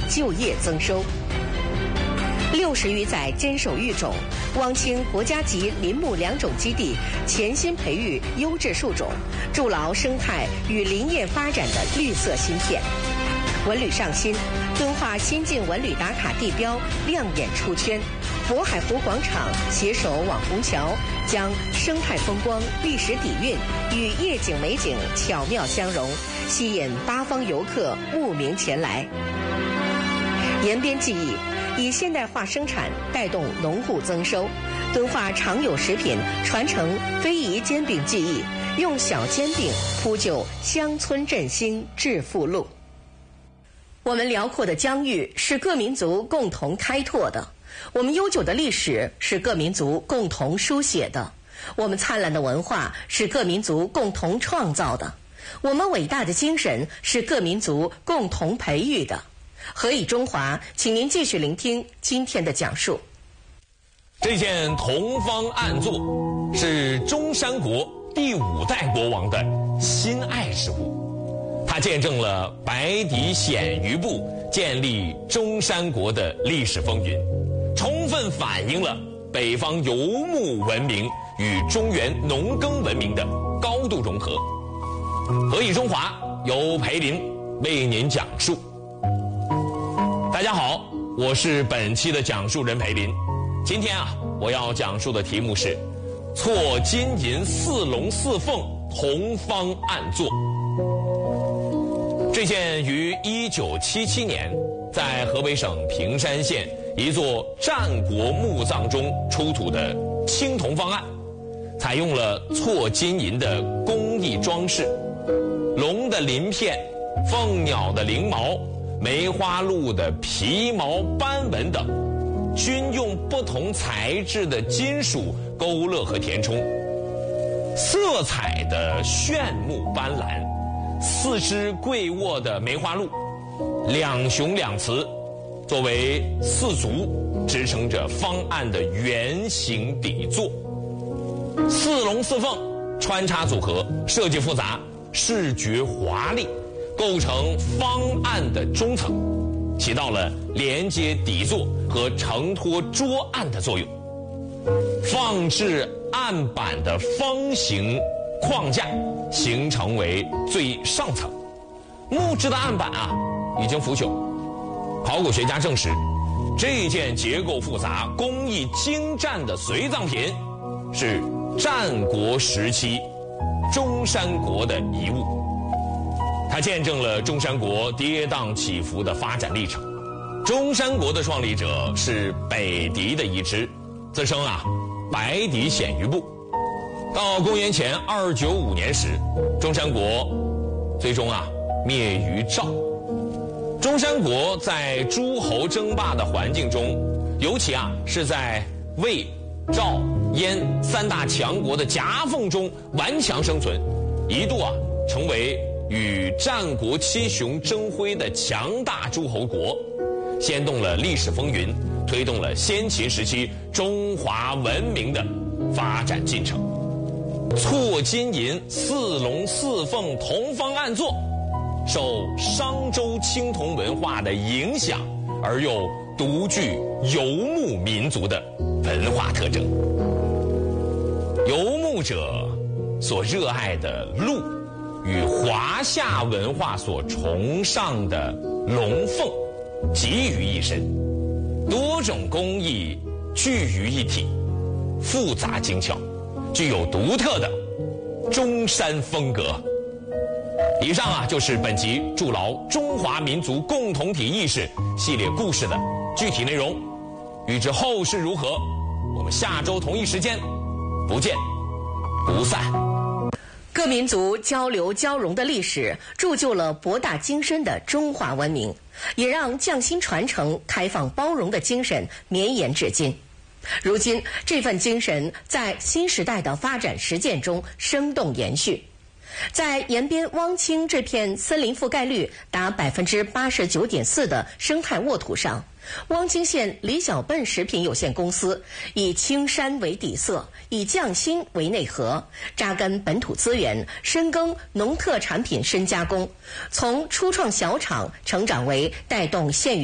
就业增收。60余载坚守育种，汪清国家级林木良种基地潜心培育优质树种，筑牢生态与林业发展的绿色芯片。文旅上新，敦化新晋文旅打卡地标亮眼出圈。渤海湖广场携手网红桥，将生态风光、历史底蕴与夜景美景巧妙相融，吸引八方游客慕名前来。延边技艺以现代化生产带动农户增收，敦化常有食品传承非遗煎饼技艺，用小煎饼铺就乡村振兴致富路。我们辽阔的疆域是各民族共同开拓的，我们悠久的历史是各民族共同书写的，我们灿烂的文化是各民族共同创造的，我们伟大的精神是各民族共同培育的。何以中华，请您继续聆听今天的讲述。 这件铜方案座是中山国第5代国王的心爱之物，它见证了白狄鲜于部建立中山国的历史风云，充分反映了北方游牧文明与中原农耕文明的高度融合。何以中华由裴林为您讲述。大家好，我是本期的讲述人裴林。今天我要讲述的题目是错金银4龙4凤铜方案座。这件于1977年在河北省平山县一座战国墓葬中出土的青铜方案，采用了错金银的工艺装饰，龙的鳞片、凤鸟的翎毛、梅花鹿的皮毛斑纹等，均用不同材质的金属勾勒和填充，色彩的炫目斑斓。4只跪卧的梅花鹿，2雄2雌，作为4足，支撑着方案的圆形底座。4龙4凤穿插组合，设计复杂，视觉华丽，构成方案的中层，起到了连接底座和承托桌案的作用。放置案板的方形框架形成为最上层，木质的案板已经腐朽。考古学家证实，这件结构复杂、工艺精湛的随葬品是战国时期中山国的遗物。它见证了中山国跌宕起伏的发展历程。中山国的创立者是北狄的一支，自称白狄鲜于部。到公元前295年时，中山国最终灭于赵。中山国在诸侯争霸的环境中，尤其是在魏、赵、燕3大强国的夹缝中顽强生存，一度成为与战国7雄争辉的强大诸侯国，掀动了历史风云，推动了先秦时期中华文明的发展进程。错金银4龙4凤铜方案座，受商周青铜文化的影响，而又独具游牧民族的文化特征。游牧者所热爱的鹿，与华夏文化所崇尚的龙凤集于一身，多种工艺聚于一体，复杂精巧，具有独特的中山风格。以上就是本集筑牢中华民族共同体意识系列故事的具体内容。欲知后事如何，我们下周同一时间不见不散。 各民族交流交融的历史，铸就了博大精深的中华文明，也让匠心传承、开放包容的精神绵延至今。如今，这份精神在新时代的发展实践中生动延续。在延边汪清这片森林覆盖率达 89.4% 的生态沃土上，汪清县李小笨食品有限公司以青山为底色，以匠心为内核，扎根本土资源，深耕农特产品深加工，从初创小厂成长为带动县域